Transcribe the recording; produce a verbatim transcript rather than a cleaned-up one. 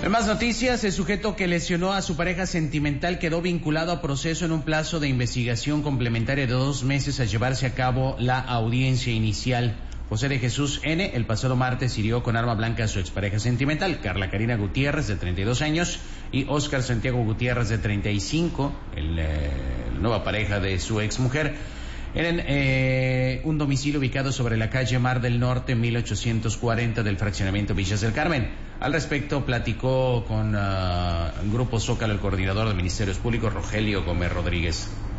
En más noticias, el sujeto que lesionó a su pareja sentimental quedó vinculado a proceso en un plazo de investigación complementaria de dos meses a llevarse a cabo la audiencia inicial. José de Jesús N., el pasado martes hirió con arma blanca a su expareja sentimental, Carla Karina Gutiérrez, de treinta y dos años, y Óscar Santiago Gutiérrez, de treinta y cinco, el, eh, la nueva pareja de su exmujer, en eh, un domicilio ubicado sobre la calle Mar del Norte, mil ochocientos cuarenta, del fraccionamiento Villas del Carmen. Al respecto, platicó con uh, Grupo Zócalo el coordinador de Ministerios Públicos, Rogelio Gómez Rodríguez.